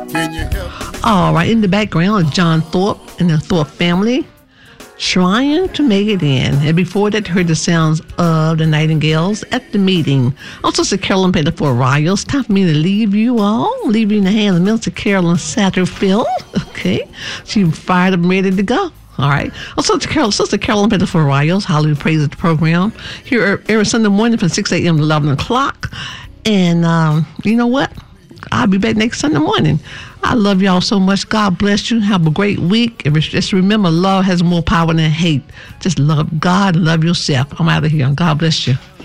Can you help? All right, in the background is John Thorpe and the Thorpe family trying to make it in. And before that, heard the sounds of the Nightingales at the meeting. Also, Sister Carolyn Pettiford Riles. Time for me to leave you in the hands of Minister Carolyn Satterfield. Okay, she's fired up and ready to go. All right. Also, Sister Carolyn Pettiford Riles, Hallelujah Praise at the program here every Sunday morning from 6 a.m. to 11 o'clock. And you know what? I'll be back next Sunday morning. I love y'all so much. God bless you. Have a great week. And just remember, love has more power than hate. Just love God and love yourself. I'm out of here. God bless you.